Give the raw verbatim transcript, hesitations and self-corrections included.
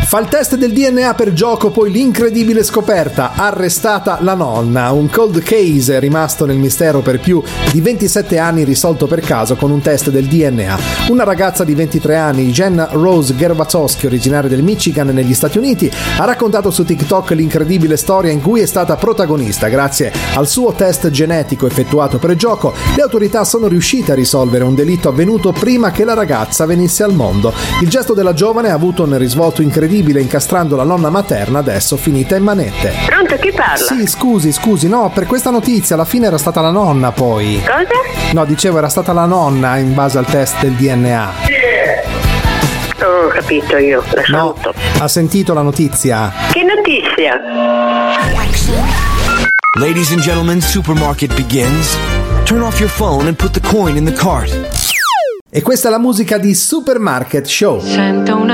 Fa il test del D N A per gioco, poi l'incredibile scoperta: arrestata la nonna. Un cold case rimasto nel mistero per più di ventisette anni, risolto per caso con un test del D N A. Una ragazza di ventitré anni, Jen Rose Gerwatowski, originaria del Michigan negli Stati Uniti, ha raccontato su TikTok l'incredibile storia in cui è stata protagonista. Grazie al suo test genetico effettuato per gioco, le autorità sono riuscite a risolvere un delitto avvenuto prima che la ragazza venisse al mondo. Il gesto della giovane ha avuto un risvolto incredibile, incastrando la nonna materna, adesso finita in manette. Pronto, chi parla? Sì, scusi, scusi, no, per questa notizia alla fine era stata la nonna poi. Cosa? No, dicevo era stata la nonna in base al test del D N A. Non ho capito io, la saluto. No, ha sentito la notizia? Che notizia? Ladies and gentlemen, supermarket begins. Turn off your phone and put the coin in the cart. E questa è la musica di Supermarket Show. Sento una